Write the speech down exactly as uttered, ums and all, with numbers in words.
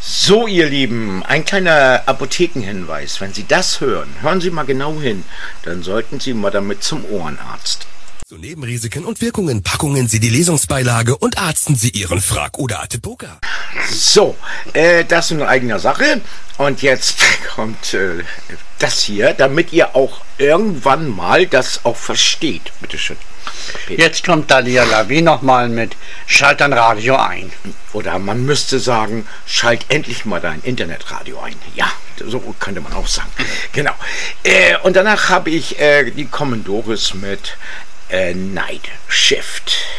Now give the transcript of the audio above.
So, ihr Lieben, ein kleiner Apothekenhinweis. Wenn Sie das hören, hören Sie mal genau hin. Dann sollten Sie mal damit zum Ohrenarzt. Zu Nebenrisiken und Wirkungen packungen Sie die Lesungsbeilage und arzten Sie Ihren Frack oder Atipoca. So, äh, das in eigener Sache. Und jetzt kommt äh, das hier, damit ihr auch irgendwann mal das auch versteht. Bitte schön. Peter. Jetzt kommt Dalia Lavi nochmal mit Schalt dein Radio ein. Oder man müsste sagen, schalt endlich mal dein Internetradio ein. Ja, so könnte man auch sagen. Genau. Äh, und danach habe ich äh, die Commodores mit äh, Night Shift.